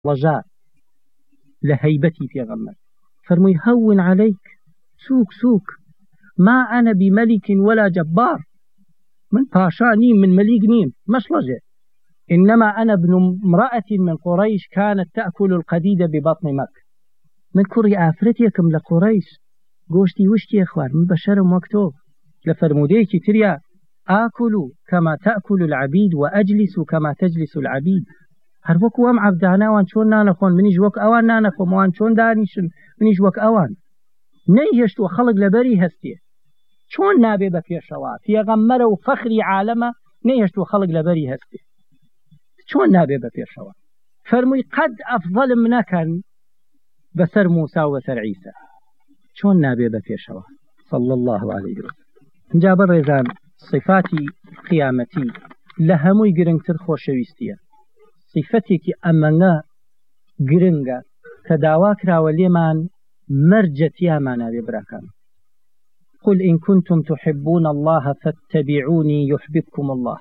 رجاء لهيبتي في غمر فرمي هون عليك سوك ما أنا بملك ولا جبار من باشا نيم من مليك نيم مش رجع إنما أنا ابن امرأة من قريش كانت تأكل القديد ببطن مكة من كري آفرتيكم لقريش قوشتي وشتي أخوان من بشر مكتوب لفرموديكي تريا آكل كما تأكل العبيد وأجلس كما تجلس العبيد هر وەکو ئەم عەبدانەوان چۆن نانەخۆن منیش وەک ئەوان نانەخۆم ئەوان چۆن دانیشن منیش وەک ئەوان نەیهێشتووە خەڵک لەبەری هەستێ چۆن نابێ بە پێشەوە پێغەمبەرە و فەخری عالەمە نەیهێشتووە خەڵک لەبەری هەستێ چۆن نابێ بە پێشەوە فەرمووی قەد ئەفضەلم نەکەن بەسەر موسا و بەسەر عیسا چۆن نابێ بە پێشەوە صلى الله عليه وسلم اینجا بەڕێزان صفاتی قیامەتی لە هەمووی گرنگتر خۆشەویستیە صفتێکی ئەمەنە گرنگە کە داوا کراوە لێمان مەرجەتیامانە بێ براکان قل إن كنتم تحبون الله فاتبعوني يحببكم الله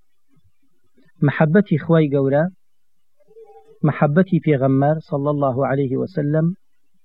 محبتي خواي قورا محبتي پیغمبر صلى الله عليه وسلم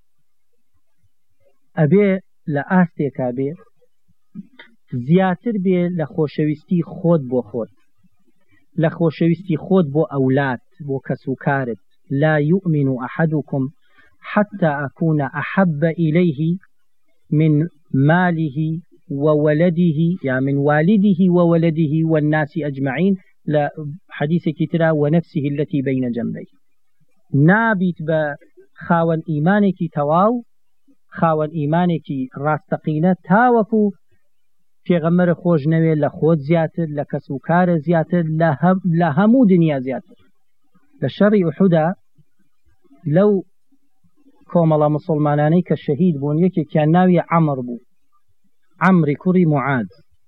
أبي لآستيك أبي زياتر بي لخوشويستي خود بو خود لخوشويستي خود بو أولاد بو كسوكارت لا يؤمن أحدكم حتى أكون أحب إليه من ماله وولده يعني من والده وولده والناس أجمعين لا حديث كترا ونفسه التي بين جنبيه نابت بخاون إيمانك تواو خاون إيمانك راستقينة تاوكو في غمر خوش نوي لخود زياتر لكسوكار زياتر لهمو دنيا زياتر لشر أحدا لو كوملا مسلماناني كالشهيد بون يكي كان ناوي عمر بو عمري كوري معاذ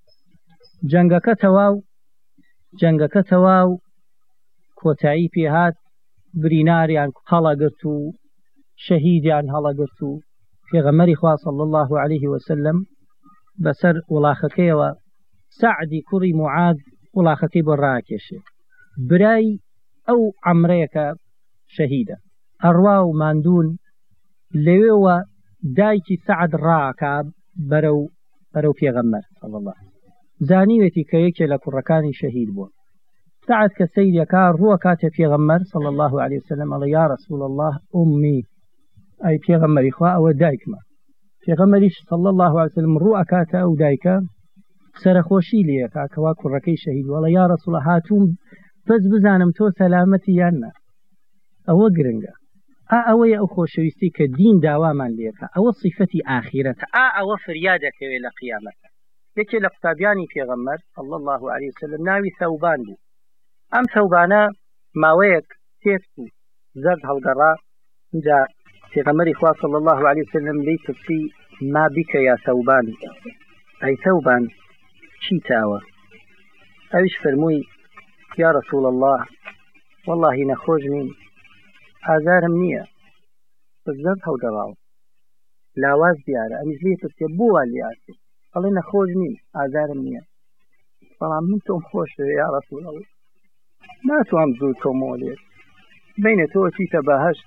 جنگك تواو كوتعي في هات بريناريان هلا قرتو شهيديان هلا قرتو في غمر إخوة صلى الله عليه وسلم بسر ولاخكي وسعدي كوري معاذ ولاخكي براكيش براي أو عمريك شهيدة أرواو ماندون ليوه دايكي سعد راكاب برو في غمر صلى الله عليه وسلم زانيوتي كيكي لكركاني شهيد بو سعد كسيد يكار هو كاتب في غمر صلى الله عليه وسلم قال يا رسول الله أمي أي في غمر إخوة أو دايكما في غمريش صلى الله عليه وسلم رؤى كاتا أو دايكا سرخوشي لي كاكوا كركي شهيد ولا يا رسول الله هاتون بس بزانم تو سلامتي يانا أو قرنجا أوي أو خوشويستي كدين داوامان ليكا أو صفتي آخرة أو فريادك إلى قيامتك يكي لقطابياني في غمر صلى الله عليه وسلم ناوي ثوبان بو أم ثوبانا ماويك تيفتو زرد هالقراء جاء في غمر إخوة صلى الله عليه وسلم ليت في ما بك يا ثوبان أي ثوبان شي تاوى أيش فرموي يا رسول الله والله نخوجني ئازارم نییە زەرد هەڵدەڕاوە لاواز دیارە ئەمیش لێ پرسێ بۆ لیاسی ئەڵێ نەخۆش نیم ئازارم نییە بەڵام من تۆم خۆش یا ڕەسوول ئەڵێ ناتوانم زوو تۆمەوە لێت بینە تۆ ئەچیتە بەهەشت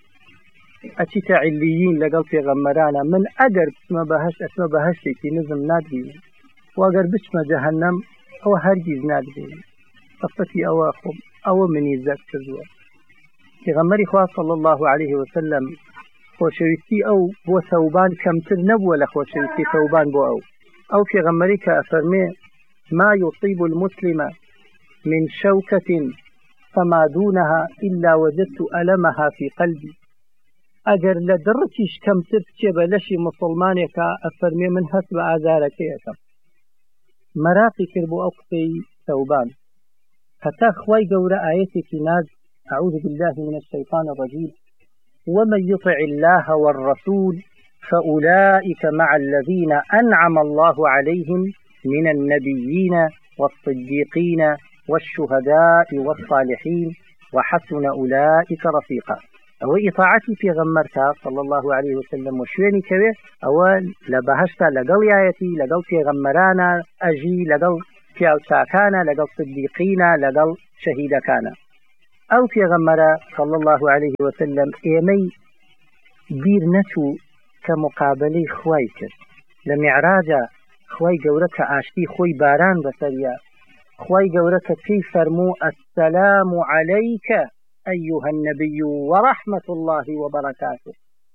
ئەچیتە عیلیین لەگەڵ پێغەمبەرانە من ئەگەر بچمە بەهەشت ئەچمە بەهەشتێکی نزم نادبینم وەگەر بچمە جەهەنەم ئەوە هەرگیز نادبینم صفەتی ئەوە خۆم ئەوە منی زەرد کردووە پیغمبر خدا صلی الله علیه و سلم خوشویستی او بو ثوبان کمتر نبوه لخوشویستی ثوبان بو او پیغمبری که فرمی ما يصيب المسلم من شوكة فما دونها إلا وجدت ألمها في قلبي اگر لدرتيش کمتر تجيب لشي مسلمانك افرمي من حسب آزارك يكم مراقي كربو أقصي ثوبان حتى خواي قورا آيتك ناز أعوذ بالله من الشيطان الرجيم ومن يطع الله والرسول فأولئك مع الذين أنعم الله عليهم من النبيين والصديقين والشهداء والصالحين وحسن أولئك رفيقا أو إطاعتي في غمرتا صلى الله عليه وسلم وشويني كوي أو لبهشتا لقل آياتي لقل في غمرانا أجي لقل في أوتاكانا لقل صديقين لقل شهيدكانا ئەو پێغەمبەرە صلی الله عليه وسلم ئێمەی بیر نەچوو کە مقابلەی خوای کرد لە میعراجە خوای گەورە کە ئاشتی خۆی باران بەسەریە خوای گەورە کە پێی فەرموو السلام عليك أيها النبي ورحمة الله وبركاته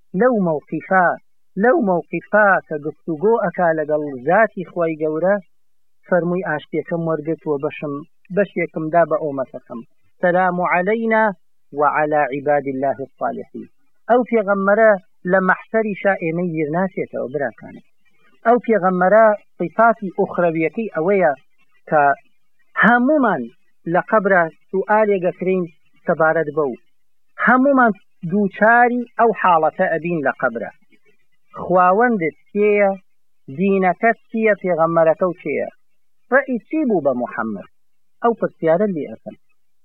لو موقفا کە گفتوگۆ ئەکا لەگەڵ ذاتی خوای گەورە فەرمووی ئاشتیەکەم وەرگرت و بەشێکمدا بە ئۆمەتەکەم السلام علينا وعلى عباد الله الصالحين ئەو پێغەمبەرە لە مەحشەریشا ئێمەی گیر ناچێتەوە براکانە ئەو پێغەمبەرە صفاتی ئوخرەویەکەی ئەوەیە کە هەمومان لە قەبرە سوئالێگەکرین سەبارەت بەو هەمومان دووچاری ئەو حاڵەتە ئەبین لە قەبرە خواوەندت کێیە دینەکەت چییە پێغەمبەرەکە و چێیە ڕەئی چی بوو بە محەممەد ئەو پرسیارە لێ ئەکەن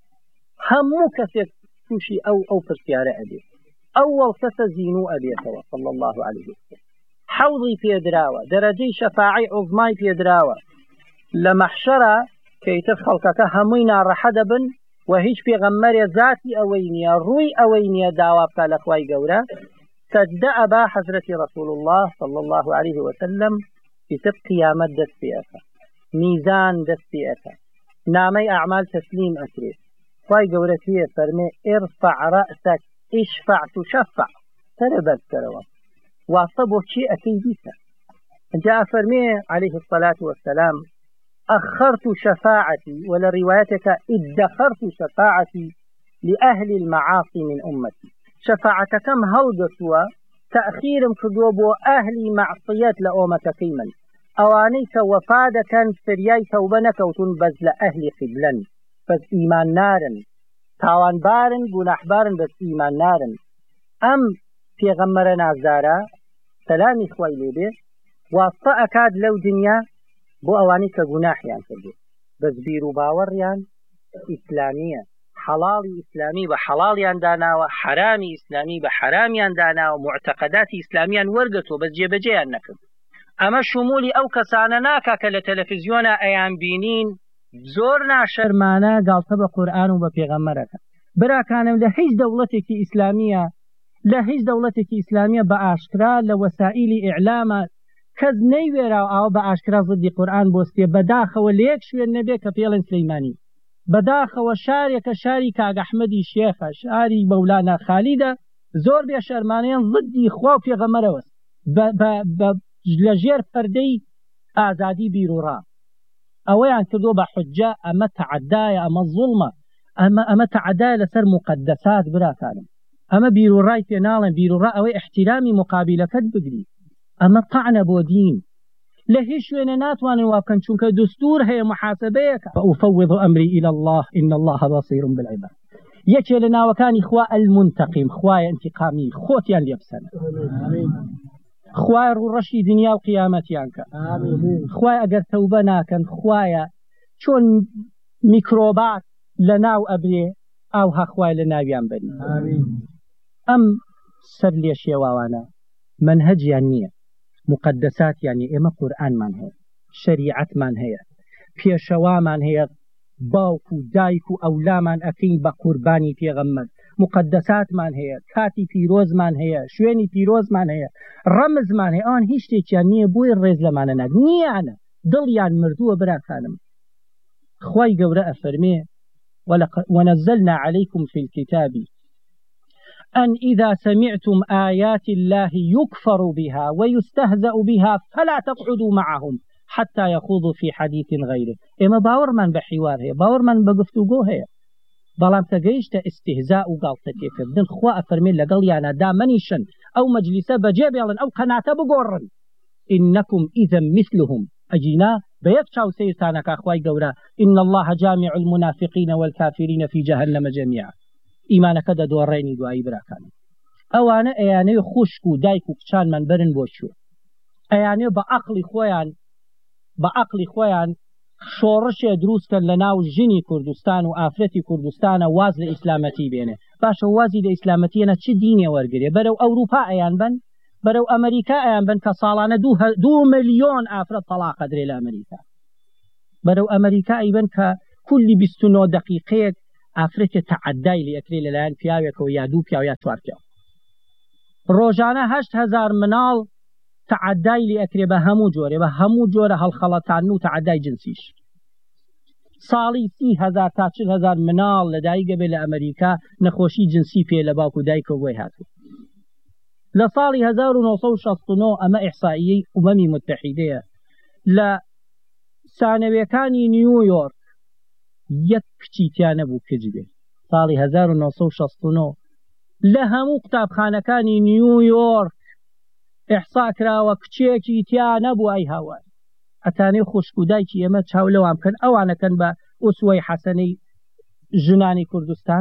هەموو کەسێک تووشی ئەو پرسیارە ئەبێت ئەوەڵ کەسە زینوو ئەبێتەوە صلی الله عليه وسلم حەوضی پێدراوە دەرەجەی شەفاعی عوزمای پێدراوە لە مەحشەرە کەیتر خەڵکەکە هەمووی ناڕەحە دەبن و هیچ پێغەمبەرێ ذاتی ئەوەی نییە ڕووی ئەوەی نییە داوا بکە لە خوای گەورە سەجدە ئەبا حەزرەتی رسول الله صلی الله عليه وسلم ئیتر قیامەت دەست پێ ئەکە میزان دەست پێ ئەکە نامەی ئەعمال تەسلیم ئەکرێت خوای گەورە پێ فەرمێ ارفع رأسك اشفع تشفع سەرە بەرزکەرەوە واسطە بۆ چی ئەکەی بیکە جاء فەرمێ عليه الصلاة والسلام أخرت شفاعتي ولا روايتك ادخرت شفاعتي لأهل المعاصي من أمتي شفاعتكم هلقتوا تأخير كدوبو أهل معصيات لأمتك من أوانيك وفادك فرياي توبنك وتنبز لأهل قبلا بس إيمان نارا تاوان بارن گناح بارن بس إيمان نارا أم في غمرنا زارا سلامي خوي لبه واسطة أكاد لو دنيا بۆ ئەوانەی کە گوناحیان کردو بەس بیر و باوەڕیان ئیسلامیە حەڵاڵی ئیسلامی بە حەڵاڵیان داناوە حرامی ئیسلامی بە حرامیان داناوە معتەقەداتی ئیسلامیان وەرگرتووە بەس جێبەجێیان نەکرد ئەمە شمولی ئەو کەسانە ناکا کە لە تەلەڤیزیۆنە ئەیان بینین زۆر ناشەرمانە گاڵتە بە قورئان و بە پێغەمبەرەکە براکانم لە هیچ دەوڵەتێکی ئیسلامیە بە ئاشکرا لە وەسائیلی ئیعلامە کەس نەیوێراو ئەو بە ئاشکرا زدی قورئان بۆستێ بەداخەوە لە یەک شوێن نەبێ کە پێڵێن سلەیمانی بەداخەوە شارێکە شاری کاگ ئەحمەدی شێخە شاری مەولانا خالیدە زۆر بێ شەرمانەیان زدی خوا و پێغەمبەرەوە لە ژێر پەردەی ئازادی بیر و ڕا ئەوەیان کردو بە حجە ئەمە تەعەدایە ئەمە زوڵمە ئەمە تەعەدایە لەسەر مقەدەسات براکانم ئەمە بیر و ڕای پێ ناڵێن بیر و ڕا ئەوەی احتیرامی مقابلەکەت بگری ئەمە طعنە بۆ دین لە هیچ شوێنە ناتوانن وابکەن چونکە دستور هەیە محاسبەیەکە فأفوض أمري إلى الله إن الله بصير بالعباد یەکێ لە ناوەکانی خوا المنتقم خوایە انتقامی خۆتیان لێ بسەنە خوایە ڕوڕەشی دنیا و قیامەتیان کە خوایە ئەگەر تەوبە ناکەن خوایە چۆن میکرۆبات لە ناو ئەبرێ ئاو هەخوای لە ناویان بەری ئەم سەر لێ شێواوانە منهجیان نییە مقدسات يعني ئێمە قورئانمان هەیە شریعەتمان هەیە پێشەوامان هەیە باوک و دایک و ئەولامان ئەکەین بە قوربانی پێغەمبەر مقدساتمان هەیە کاتی پیرۆزمان هەیە شوێنی پیرۆزمان هەیە ڕەمزمان هەیە ئەوان هیچ شتێکیان نییە بۆی ڕێز لەمانە ناک نییانە دڵیان مردووە براکانم خوای گەورە ئەفەرمێ ونزلنا عليكم في الكتاب أن إذا سمعتم آيات الله يكفر بها ويستهزأ بها فلا تقعدوا معهم حتى يخوضوا في حديث غيره إما باور من بحوار هي باور من بگفتوگۆ هەیە بەڵام کە گەیشتە استهزاء و گاڵتەکێکردن خوا ئەفەرمێ لەگەڵ یانە دامەنیشن ئەو مەجلیسە بەجێ بێڵن ئەو قەناتە بگۆڕن إنكم إذا مثلهم أجينا بيك شاو سيرتانك أخواي قورا إن الله جامع المنافقين والكافرين في جهنم جميعا إيمانك دا دوريني دعاي براكان أوانا أياني خوشكو دايكو كشان من برن بوشو أياني بأقل خويان شورش دروس كان لناو جني كردستان وآفرتي كردستان واز لإسلامتي بينه باشا وازي لإسلامتي أنا چه ديني ورقري برو أوروبا أيان بن برو أمريكا أيان بن كصالانة 2 مليون آفرت طلاق دري لأمريكا برو أمريكا أيان كل 29 دقيقة ئافرەتێ تەعەدای لێ ئەکرێ لەلایەن پیاوێکەوە یا دوو پیاو یا چوار پیاو. ڕۆژانە 8,000 مناڵ تەعەدای لێ ئەکرێ بە هەموو جۆرێ، بە هەموو جۆرە هەڵخەڵەتان و تەعەدای جنسیش. ساڵی 30,000 تا 40,000 مناڵ لەدایکە بێ لە ئەمریکا نەخۆشی جنسی پێ لە باوک و دایکەوە بۆی هاتووە. لە ساڵی 1969 ئەمە ئیحسائیەی ئومەمی متحیدەیە لە سانەوێکانی نیویۆرک یەک کچیتیان نەبوو کچ بێ. ساڵی 1969 لە هەموو قوتابخانەکانی نیویۆرک ئیحسا کراوە کچێکی تیا نەبوو. ئەی هاوار ئەتانەی خوشک و دایکی ئێمە چاو لەوان بکەن ئەوانەکەن بە ئوسوەی حەسەنەی ژنانی کوردستان،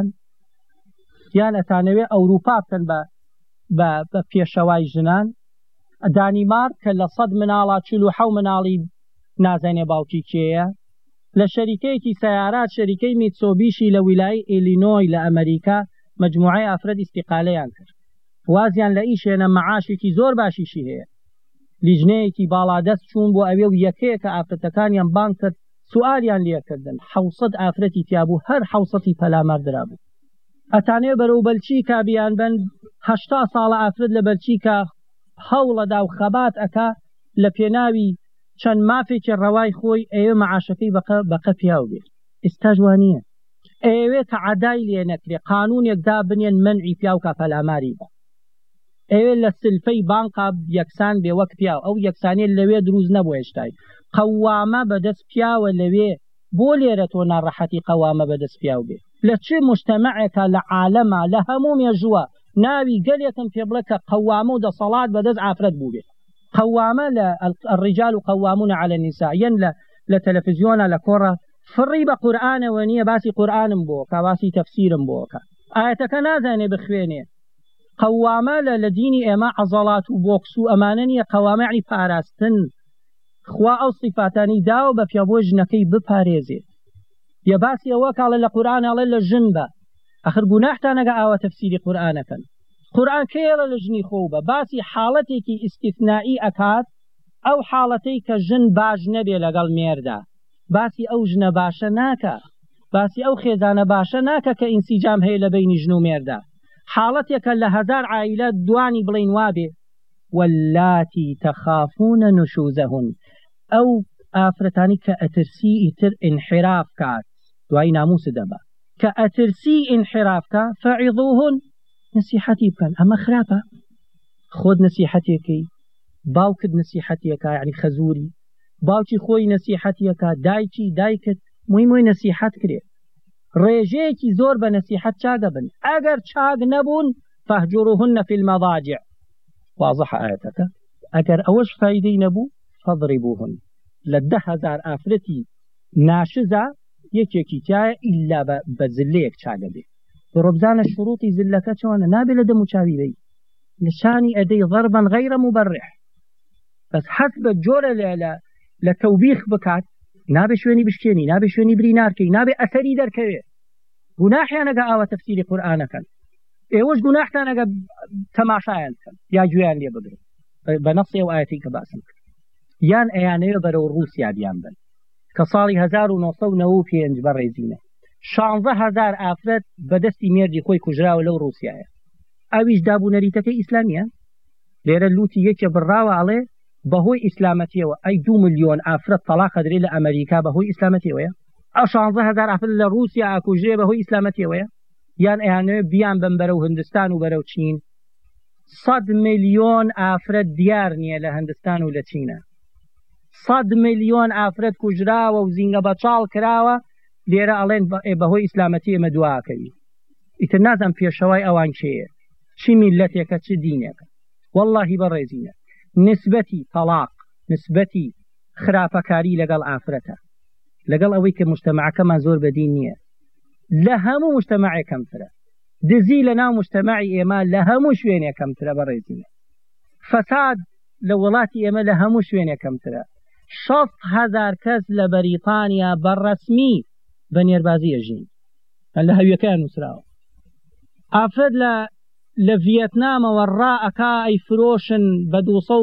یان ئەتانەوێ ئەوروپا بکەن بە پێشەوای ژنان. دانیمارک کە لە 100 مناڵە 47 مناڵی نازانێ باوکی کێیە. لە شەریکەیەکی سیارات شەریکەی میتسۆبیشی لە ویلای ئیلینۆی لە ئەمریکا مجموعەی ئافرەد ئیستیقالەیان کرد، وازیان لە ئیشێنە مەعاشێکی زۆر باشیشی هەیە. لیژنەیەکی باڵادەست چوون بۆ ئەوێ و یەکەیە کە ئافرەتەکانیان بانگ کرد سوئالیان لێکردن. 700 ئافرەتی تیابوو، هەر 700 پەلامەردرا بوو. ئەتانێ بەرەو بەلچیکا بیان بن 80 ساڵە ئافرەت لە بەلچیکا هەوڵەدا و خەبات ئەکا لە پێناوی چەند مافێکی ڕەوای خۆی ئێوە مەعاشەکەی بەقە پیاو بێت. ئێستا جوانیە ئێوێ تەعەدای لێ نەکرێ، قانونێکدا بنێن منعی پیاوکە پەلاماری بە. ئێوێ لە سلفەی بانقا یەکسان بێ وەک پیاو، ئەو یەکسانێ لەوێ دروست نەبوو هێشتای. قەوامە بەدەست پیاوە لەوێ، بۆ لێرە تۆ ناڕەحەتی قەوامە بەدەست پیاو بێ. لە چه مجتەمەعێکە لە عالەما لە هەموو مێژووە ناوی گەلێکم پێ بڵێ کە قەوامە و دەسەڵات بەدەست ئافرەت بوو بێ. قەوامە لە الرجال قەوامون على النساء، یەن لە تەلەڤیزیۆنە لە کۆڕە فڕی بە قورئانەوە نییە، باسی قورئانم بۆ کە باسی تەفسیرم بۆکە، ئایەتەکە نازانێ بخوێنێ. قەوامە لە دینی ئێمە عەزەڵات و بۆکس و ئەمانە نییە، قەوامە یعنی پاراستن. خوا ئەو صیفاتانی داوە بە پیا بۆ ژنەکەی بپارێزێ. یە باسی ئەوە کاڵە لە قورئانەڵێ لە ژن بە، ئەخر گوناحتان ئەگە ئاوە تەفسیری قورئانەکەن. قورئان کێڵە لە ژنی خۆ بە باسی حاڵەتێکی ئیستیثنائی ئەکات، ئەو حاڵەتەی کە ژن باش نەبێ لەگەڵ مێردا، باسی ئەو ژنە باشە ناکە، باسی ئەو خێزانە باشە ناکە کە ئینسیجام هەیە لە بینی ژن و مێردا. حاڵەتێکە لە 1000 عائیلە دوانی بڵین وابێ واللاتی تەخافونە نوشوزەهن، ئەو ئافرەتانی کە ئەترسی ئیتر انحراف کات دوای ناموسە دەبا، کە ئەترسی انحرافکە فەعیضوهن، نسیحەتی بکەن. ئەمە خراپە. خۆت نسیحەتێکی، باوکت نسیحەتێکە یعنی خەزوری، باوکی خۆی نسیحەتێکە، دایکت مووی نسیحەت کرێ. ڕێژەیەکی زۆر بە نسیحەت چاگە بن. ئەگەر چاگ نەبوون فەهجوروهن فی المەضاجع، واضح ئاەتەکە. ئەگەر ئەوەش فایدەی نەبوو فەضریبوهن. لە 10,000 ئافرەتی ناشزە یەکێکی تایە ئیلا بە زلەیەک چاگە بێ. ڕۆبزانە شروطی زلەکە چۆنە؟ نابێ لە دەم و چاوی بێ، لشانی ئەدەی ضربا غەیرە مبەرح، بەس حەز بە جۆرە لە تەوبیخ بکات، نابێ شوێنی بشکێنی، نابێ شوێنی برینارکەی، نابێ ئەثەری دەرکەوێ. گوناحیان ئەگە ئاوە تەفسیری قورئانەکەن، ئێوەش گوناحتان ئەگە تەماشایان بکەن یا گوێیان لێ بگرن بە نەسی ئەو ئاەتی کە باسم کرد. یان ئەیانەوێ بەرەو ڕووسیا بیان بن کە ساڵی 1995 بەڕێزینە 16,000 ئافرەت بەدەستی مێردی خۆی کوژراوە لەو ڕووسیایە. ئەویش دابوونەریتەکەی ئیسلامیە. لێرە لوتی یەکێ بڕاوە ئەڵێ بەهۆی ئیسلامەتیەوە ئەی 2 ملیۆن ئافرەت تەلاق درێ لە ئەمریکا بەهۆی ئیسلامەتیەوەیە. ئەو 16,000 ئافرەت لە ڕووسیا ئاکوژێ بەهۆی ئیسلامەتیەوەیە. یان ئەیانەوێ بیان بن بەرەو هندستان و بەرەو چین. 100 ملیۆن ئافرەت دیار نییە لە هندستان و لە چینە. 100 ملیۆن ئافرەت کوژراوە و زینگە بەچاڵ کراوە، لێرە ئەڵێن بەهۆی ئیسلامەتی ئێمە دواکەوی. ئیتر نازم پێشەوای ئەوان کێیە، چی میلەتێکە چ دینێکە. واللهی بەڕێزینە نسبەتی تەلاق، نسبەتی خراپەکاری لەگەڵ ئافرەتە، لەگەڵ ئەوەی کە مجتەمەعەکەمان زۆر بەدین نییە، لە هەموو مجتەمەعێک کەمترە. دزی لە ناو مجتەمەعی ئێمە لە هەموو شوێنێک کەمترە بەڕێزینە. فەساد لە وڵاتی ئێمە لە هەموو شوێنێک کەمترە. 60,000 کەس لە بەریتانیا بەڕەسمی بە نێربازی ئەژین، لە هەویەکەیان نووسراوە. ئافرەت لە ڤیەتنامەوە ڕائەکا ئەیفرۆشن بە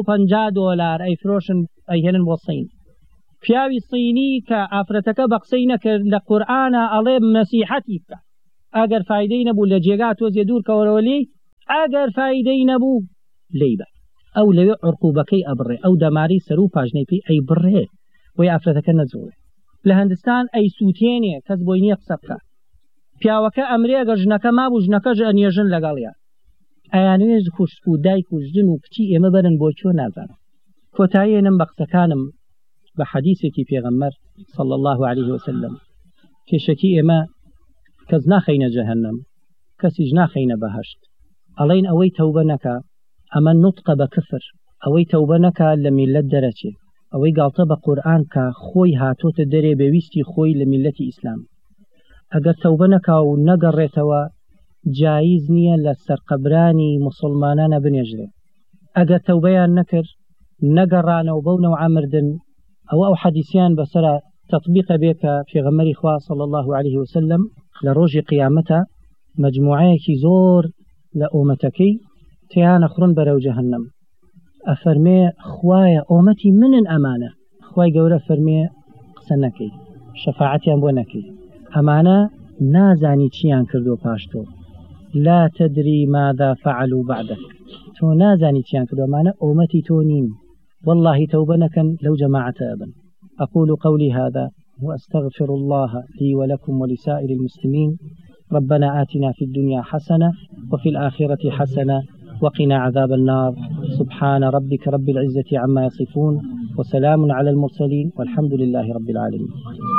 $250 ئەیفرۆشن ئەیهێنن بۆ سین. پیاوی سینی کە ئافرەتەکە بە قسەی نەکرد لە قورئانە ئەڵێ مەسیحەتی بکە، ئەگەر فایدەی نەبوو لە جێگا تۆزێ دوور کەوەرەوە لێ ئەگەر فایدەی نەبوو لێی بە ئەو لەوێ عورقوبەکەی ئەبڕێ ئەو دەماری سەر و پاژنەی پێی ئەی بڕێ بۆی ئافرەتەکە نەجوڵێ لە هەندستان ئەی سووتێنێ کەس بۆی نییە قسە بکە پیاوەکە ئەمرێ ئەگەر ژنەکە مابوو ژنەکەش ئەنێژن لەگەڵیە ئەیانوێ خوشک و دایک و ژن و کچی ئێمە بەرن بۆ چۆ نازانم کۆتاییێنم بە قسەکانم بە حەدیثێکی پێغەمبەر صلى الله عليه وسلم کێشەکی ئێمە کەس ناخەینە جەهەنەم کەسیش ناخەینە بەهەشت ئەڵێن ئەوەی تەوبە نەکا ئەمە نوتقە بە کفر ئەوەی تەوبە نەکا لە میلەت دەرەچێ ئەوەی گاڵتە بە قورئان کە خۆی هاتۆتە دەرێ بەویستی خۆی لە میلەتی ئیسلام ئەگەر تەوبە نەکا و نەگەڕێتەوە جایز نییە لە سەرقەبرانی موسڵمانانە بنێژرێ ئەگەر تەوبەیان نەکرد نەگەڕانەوە بەو نەوعە مردن ئەو حەدیثیان بەسەرە تطبیقە بێ کە پێغەمبەری خوا صلی الله عليه وسلم لە ڕۆژی قیامەتە مەجموعەیەکی زۆر لە ئومەتەکەی تیانە خوڕن بەرەو جەهەنەم ئەفەرمێ خوایە ئومەتی منن ئەمانە خوای گەورە فەرمێ قسە نەکەی شەفاعەتیان بۆ نەکەی ئەمانە نازانی چیان کردو پاش تۆ لا تدري ماذا فعلوا بعدك تۆ نازانی چیان کردو ئەمانە ئومەتی تۆ نین والله توبة نكن لو جماعة أبا أقول قولي هذا وأستغفر الله لي ولكم ولسائر المسلمين ربنا آتنا في الدنيا حسنة وفي الآخرة حسنة وقنا عذاب النار سبحان ربك رب العزة عما يصفون وسلام على المرسلين والحمد لله رب العالمين